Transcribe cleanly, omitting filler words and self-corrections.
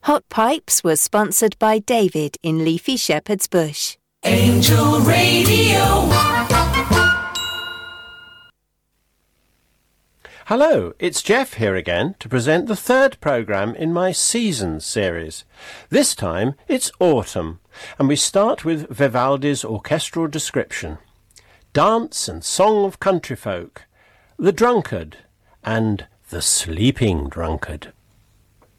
Hot Pipes was sponsored by David in Leafy Shepherd's Bush. Angel Radio. Hello, it's Jeff here again to present the third programme in my Seasons series. This time it's autumn, and we start with Vivaldi's orchestral description. Dance and Song of Country Folk, The Drunkard, and The Sleeping Drunkard.